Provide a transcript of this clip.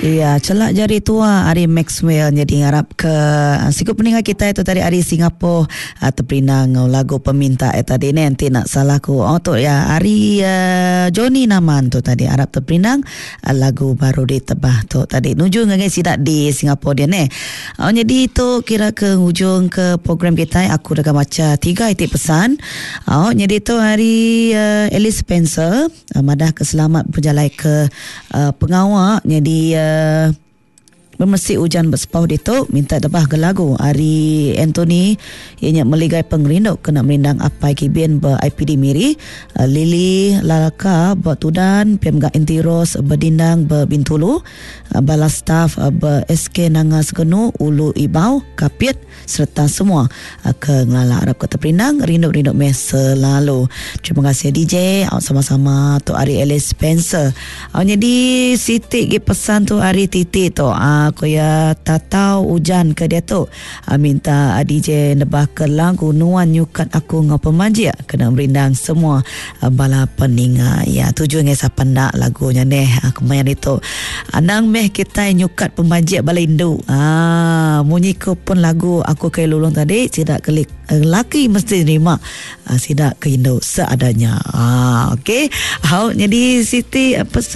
Iya, celak jari tua Ari Maxwell jadi ngarap ke sikut peninggal kita itu tadi Ari Singapura terperinang lagu peminta tadi ni nanti nak salahku. Tu ya Ari Johnny Naman tu tadi harap terperinang lagu baru ditebah tu tadi. Nuju ngai sidak di Singapura dia ni. Jadi itu kira ke hujung ke program kita. Aku dah baca 3 itik pesan. Jadi itu hari Alice Spencer madah keselamat berjalan ke pengawal. Jadi bermesi hujan bersepau itu minta tebah ke lagu Ari Anthony ianya meligai pengerinduk kena merindang apai kibin ber IPD Miri Lili Lalaka ber Tudan Pemga Intiros berdindang ber Bintulu bala staff ber SK Nangas Genu Ulu Ibau Kapit serta semua ke ngelala Arab Kota Perindang rinduk-rinduk mes selalu. Terima kasih DJ sama-sama tu Ari Alice Spencer. Jadi sitik pesan tu Ari titik tu aku ya tatau hujan ke dia tu minta DJ nebah ke lagu nuan nyukat aku ngau pemanjia kena merindang semua bala peninga ya tujuh ngai sapandak lagunya neh kemayan itu anang meh kita nyukat pemanjia balindu munyi ko pun lagu aku ke lulung tadi tidak klik laki mesti terima tidak ke Indo seadanya okey jadi Siti pesan